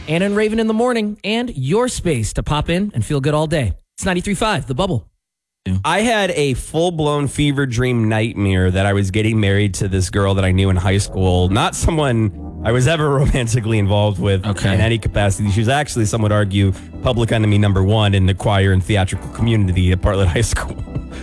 Anna and Raven in the morning, and your space to pop in and feel good all day. It's 93.5, The Bubble. I had a full-blown fever dream nightmare that I was getting married to this girl that I knew in high school. Not someone I was ever romantically involved with in any capacity. She was actually, some would argue, public enemy number one in the choir and theatrical community at Bartlett High School.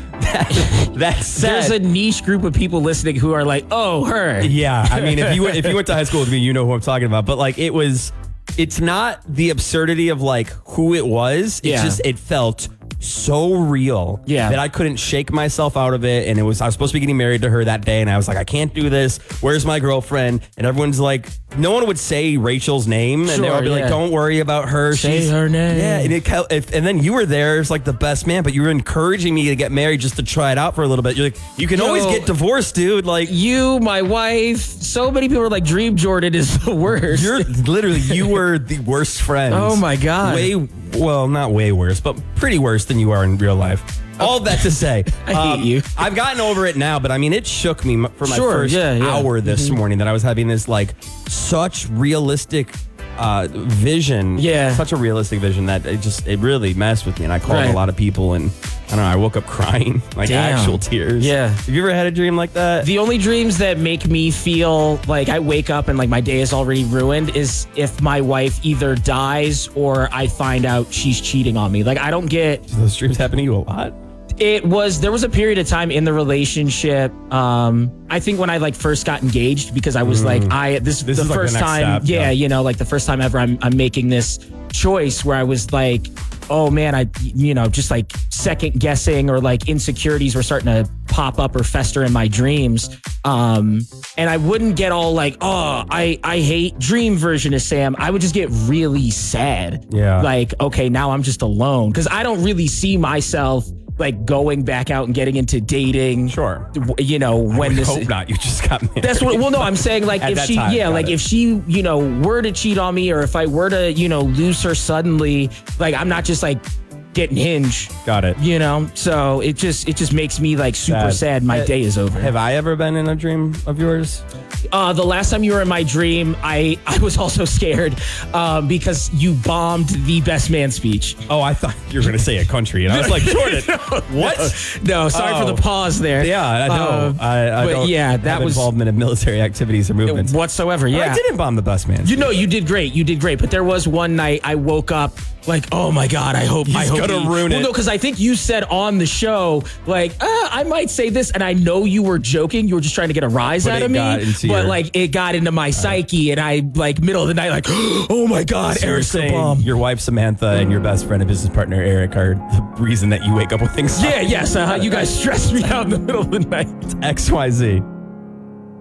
That said, there's a niche group of people listening who are like, oh, her. Yeah, I mean, if you went to high school with me, you know who I'm talking about. But like, it's not the absurdity of like who it was. It felt so real that I couldn't shake myself out of it. And I was supposed to be getting married to her that day. And I was like, I can't do this. Where's my girlfriend? And everyone's like, no one would say Rachel's name. And they would be like, don't worry about her. Say her name. Yeah. And then you were there as like the best man, but you were encouraging me to get married just to try it out for a little bit. You're like, you can always get divorced, dude. Like you, my wife, so many people are like, Dream Jordan is the worst. You were the worst friend. Oh my God. Well, not way worse, but pretty worse than you are in real life. All that to say, I hate you. I've gotten over it now, but I mean, it shook me for my first hour this morning that I was having this like such realistic vision. Yeah. Such a realistic vision that it really messed with me. And I called a lot of people and I don't know, I woke up crying, like actual tears. Yeah. Have you ever had a dream like that? The only dreams that make me feel like I wake up and like my day is already ruined is if my wife either dies or I find out she's cheating on me. Like I don't get... Do those dreams happen to you a lot? There was a period of time in the relationship, I think when I like first got engaged because I was like, this is the first like the time, step, you know, like the first time ever I'm making this choice where I was like, oh man, just like second guessing or like insecurities were starting to pop up or fester in my dreams. And I wouldn't get all like, oh, I hate dream version of Sam. I would just get really sad. Yeah. Like, okay, now I'm just alone. Cause I don't really see myself like going back out and getting into dating. Sure. You know, when I hope not. You just got married. That's what, well, no, I'm saying like if she, if she, were to cheat on me or if I were to, lose her suddenly, like I'm not just like getting Hinge. Got it. So it just makes me like super sad. My day is over. Have I ever been in a dream of yours? The last time you were in my dream, I was also scared because you bombed the best man speech. Oh, I thought you were going to say a country. And I was like, Jordan, what? No, sorry for the pause there. Yeah, I know. I don't have involvement in military activities or movements. Whatsoever, yeah. I didn't bomb the best man speech. You did great. You did great. But there was one night I woke up like, oh my God, I hope gonna ruin it. Well, no, because I think you said on the show, like, I might say this, and I know you were joking. You were just trying to get a rise out of me. But like, it got into my psyche, and I like middle of the night, like, oh my God, so Eric's the bomb. Your wife Samantha and your best friend and business partner Eric are the reason that you wake up with things. Yeah, yes. You guys stressed me out in the middle of the night. XYZ.